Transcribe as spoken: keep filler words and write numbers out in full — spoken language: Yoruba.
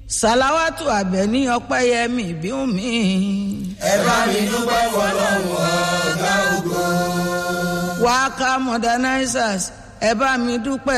Sàláwátù Àbẹ̀ní Ọpẹ́yẹmí Bíúnmi. ẹ bá mi dúpẹ́ fọlọ́run ọ̀gá ògo. Waka Modernizers ẹ bá mi dúpẹ́